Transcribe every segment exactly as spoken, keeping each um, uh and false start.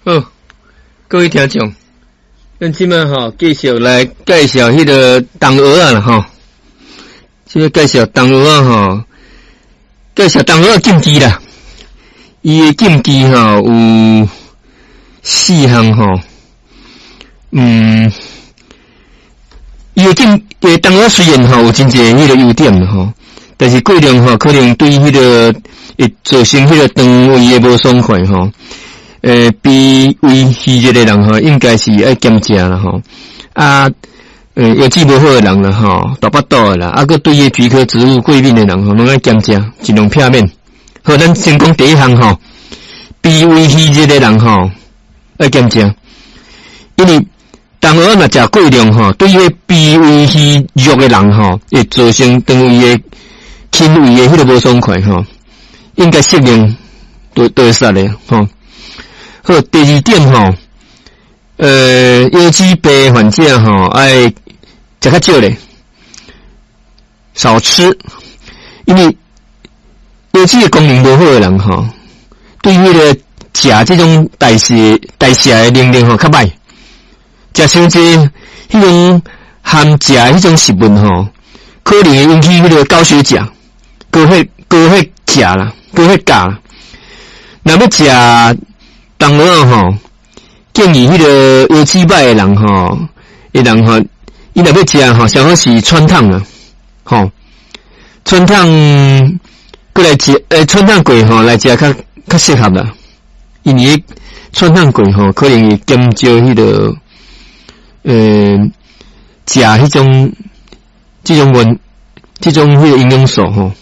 好，各位听众，咱即摆吼继续来介绍迄个冬鹅啊啦吼。即摆介绍冬鹅啊吼，介绍冬鹅禁忌啦。伊诶禁忌吼有四项吼，嗯，伊诶禁诶冬鹅虽然吼有真侪迄个优点吼，但是过量吼可能对迄个会造成迄个肠胃诶无爽快吼。呃，比胃虚热的人吼，应该是爱减食啦吼。啊，呃，腰子无好的人啦吼，大巴肚的啦，啊，个对于菊科植物过敏的人吼，拢爱减食，尽量避免。好，咱先讲第一项吼，比胃虚热的人吼，爱减食，因为冬鹅若食过量吼，对于比胃虚弱的人吼，会造成肠胃的轻胃的迄个无爽快吼，应该适量都都会杀的吼。好，第二点吼，呃，腰子病患者吼，爱食较少咧，少吃，因为腰子的功能无好的人吼，对迄个食这种代谢代谢的能力吼较歹，食伤济迄种含食迄种食物吼，可能会引起迄个高血钾、高血高血钾啦、高血钾啦，若要食冬鹅吼，建议迄个腰子歹的人吼，诶人吼，伊若要食吼，最好是川烫啦，吼，川烫过来食，诶，川烫过吼来食较较适合啦，因为川烫过吼，可能会减少迄个，呃，食迄种，这种原，这种迄个营养素吼，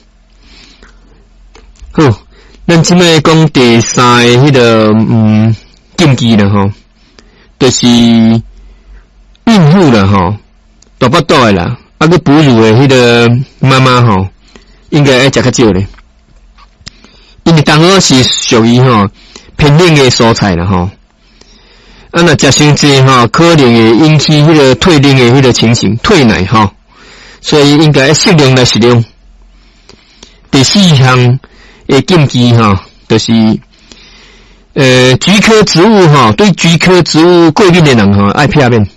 好。咱即摆讲第三个迄、那个嗯禁忌啦吼，就是孕妇啦吼，大巴肚的啦，啊个哺乳的迄个妈妈吼，应该爱食较少咧，因为冬鹅是属于吼偏冷的蔬菜啦吼，啊若食伤济吼，可能会引起迄个退冷的迄个情形，退奶吼，所以应该适量来食用。第四项。诶，禁忌吼，就是呃菊科植物吼，对菊科植物过敏的人吼，爱避免。